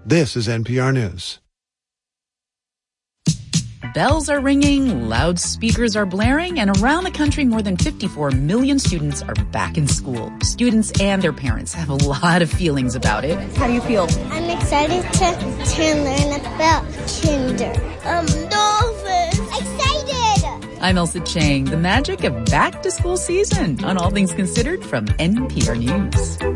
This is NPR News. Bells are ringing, loudspeakers are blaring, and around the country, more than 54 million students are back in school. Students and their parents have a lot of feelings about it. How do you feel? I'm excited to learn about kinder. Dolphins! Excited! I'm Elsa Chang. The magic of back-to-school season on All Things Considered from NPR News.